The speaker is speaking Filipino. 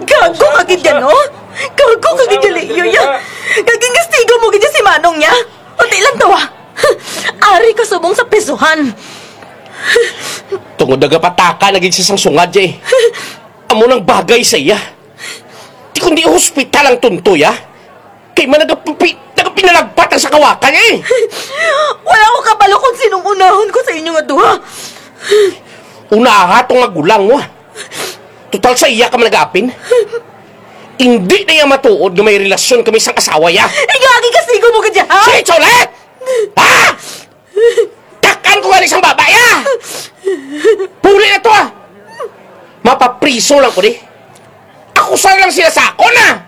Gago ka gidya, no? Gago ka gidya, Leo, ya. Gaging gastigo mo gidya si Manong niya. O, di lang tawa. Ari ka subong sa pesuhan. Tungod nagapataka, naging sisang sungad, eh. Amo nang bagay sa iya. Di kundi hospital ang tuntoy, ah. Kay man nagapinalagpat ang sa kawakan, eh. Wala ko kabalo kung sinong unahon ko sa inyo nga duha. Unaha tong magulang mo, ah. Total sa iya ka man nag-apin. Hindi na iya matuod na may relasyon kami sang asawa, ya. Gagi gastigo mo gidya, ha? Say, Cholet! Ha? Takan ko nga isang babae, ah! Puli na to, ah! Mapapriso lang ko, di. Ako lang sila sa ako na!